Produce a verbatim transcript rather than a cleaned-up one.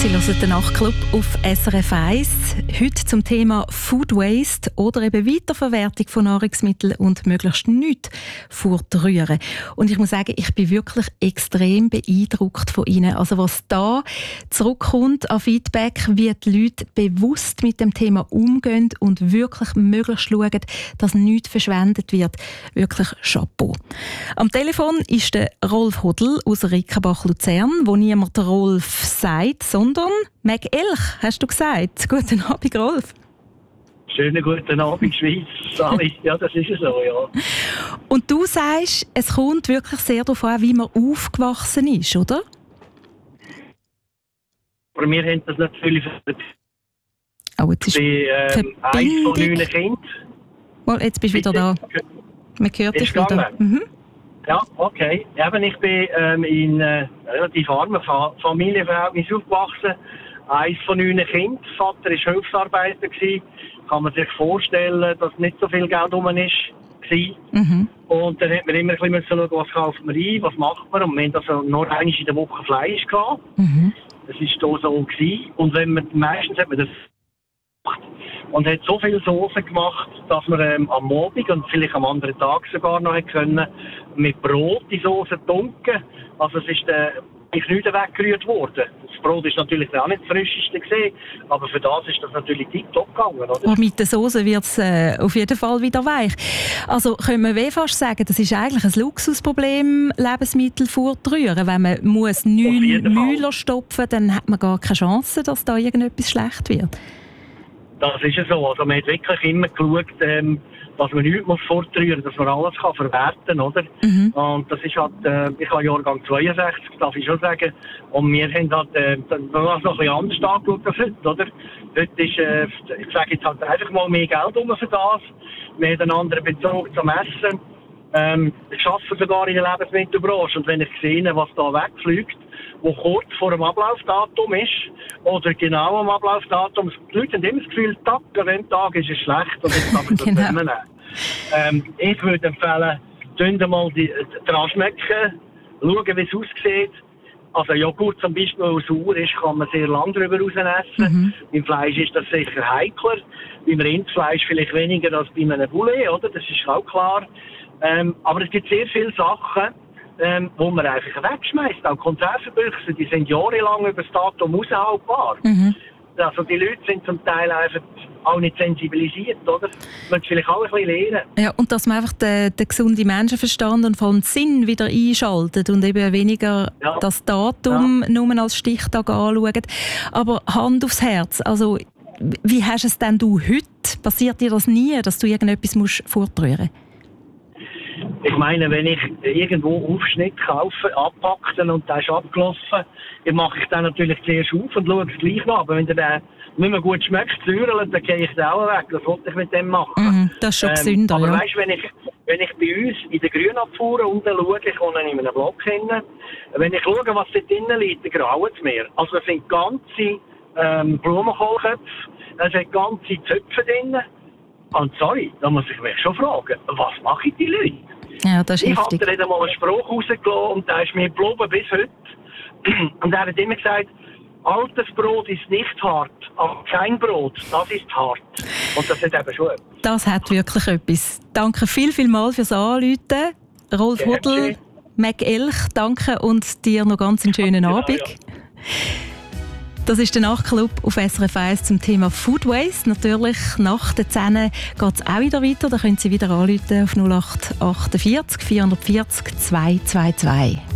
Sie hören den Nachtclub auf S R F eins. Heute zum Thema Food Waste oder eben Weiterverwertung von Nahrungsmitteln und möglichst nichts fortrühren. Und ich muss sagen, ich bin wirklich extrem beeindruckt von Ihnen. Also was da zurückkommt an Feedback, wie die Leute bewusst mit dem Thema umgehen und wirklich möglichst schauen, dass nichts verschwendet wird. Wirklich Chapeau. Am Telefon ist der Rolf Hodl aus Rickenbach-Luzern, wo niemand Rolf sagt, sondern Meg Elch, hast du gesagt. Guten Abend, Rolf. Schönen guten Abend, Schweiz. Sali. Ja, das ist so, ja. Und du sagst, es kommt wirklich sehr darauf an, wie man aufgewachsen ist, oder? Aber wir haben das natürlich oh, jetzt ist bei ähm, eins von neun Kindern. Oh, jetzt bist du wieder da. Man hört dich wieder. Mhm. Ja, okay. Eben, ich bin ähm, in äh, relativ armen Fa- Familienverhältnissen aufgewachsen. Eins von neun Kindern. Vater war Hilfsarbeiter. Kann man sich vorstellen, dass nicht so viel Geld rum ist. Mhm. Und dann hat man immer ein bisschen schauen, was kaufen wir ein, was macht man. Und wir hatten also nur einmal in der Woche Fleisch gehabt. Mhm. Das war hier so gewesen. Und wenn man, meistens hat man das gemacht. Und hat so viel Soße gemacht, dass man ähm, am Abend und vielleicht am anderen Tag sogar noch können, mit Brot die Soße tunken. Also es ist äh, nicht weggerührt worden. Das Brot ist natürlich auch nicht das frischeste gesehen, aber für das ist das natürlich tiptop gegangen, oder? Und mit der Soße wird es äh, auf jeden Fall wieder weich. Also können wir wie fast sagen, das ist eigentlich ein Luxusproblem, Lebensmittel fortrühren. Wenn man muss neun Müller stopfen, dann hat man gar keine Chance, dass da irgendetwas schlecht wird. Das ist ja so. Also man hat wirklich immer geschaut, ähm, dass man nichts muss fortrühren, dass man alles kann verwerten kann, oder? Mhm. Und das ist halt, äh, ich habe Jahrgang zweiundsechzig, darf ich schon sagen. Und wir haben halt, äh, noch ein bisschen anders angeschaut als heute, oder? Heute ist, äh, ich sage jetzt halt einfach mal mehr Geld um für das. Wir haben einen anderen Bezug zum Essen. Ähm, ich arbeite sogar in der Lebensmittelbranche und wenn ich sehe, was da wegfliegt, wo kurz vor dem Ablaufdatum ist, oder genau am Ablaufdatum, die Leute haben immer das Gefühl, Tag, an dem Tag ist es schlecht und jetzt darf ich das genau. nicht mehr nehmen. Ähm, ich würde empfehlen, tun mal die, dran schmecken, schauen, wie es aussieht. Also Joghurt zum Beispiel, weil sauer ist, kann man sehr lange drüber raus essen. Mhm. Beim Fleisch ist das sicher heikler, beim Rindfleisch vielleicht weniger als bei einem Poulet, oder? Das ist auch klar. Ähm, aber es gibt sehr viele Sachen, ähm, wo man einfach wegschmeißt. Auch Konservenbüchse, die sind jahrelang über das Datum aushaltbar. Mhm. Also die Leute sind zum Teil einfach auch nicht sensibilisiert, oder? Man muss vielleicht auch ein bisschen lernen. Ja, und dass man einfach den, den gesunden Menschenverstand und vor allem den Sinn wieder einschaltet und eben weniger ja. das Datum ja. nur als Stichtag anschaut. Aber Hand aufs Herz, also wie hast du es denn du heute? Passiert dir das nie, dass du irgendetwas musst fortrühren musst? Ich meine, wenn ich irgendwo Aufschnitt kaufe, abpackten und der ist abgelaufen, dann mache ich den natürlich zuerst auf und schaue es gleich nach. Aber wenn der nicht mehr gut schmeckt, säuerlich, dann gehe ich den auch weg. Was wollte ich mit dem machen? Mhm, das ist schon ähm, gesünder, aber ja. weißt, wenn ich, wenn ich bei uns in der Grünabfuhr unten schaue, ich wohne in einem Block hin, wenn ich schaue, was dort drinnen liegt, dann graut es mir. Also es sind ganze ähm, Blumenkohlköpfe, es sind ganze Zöpfe drinnen. Und sorry, da muss ich mich schon fragen, was machen die Leute? Ja, das ist ich heftig. habe da mal einen Spruch rausgelassen und der ist mir geblieben bis heute. Und er hat immer gesagt, altes Brot ist nicht hart, aber kein Brot, das ist hart. Und das hat eben schon etwas. Das hat wirklich etwas. Danke viel, viel mal fürs Anrufen. Rolf Hodl, Meg Elch, danke und dir noch ganz einen schönen Abend. Ja, ja. Das ist der Nachtclub auf S R F eins zum Thema Food Waste. Natürlich nach der zehn geht es auch wieder weiter. Da können Sie wieder anrufen auf null acht achtundvierzig vierhundertvierzig zweihundertzweiundzwanzig.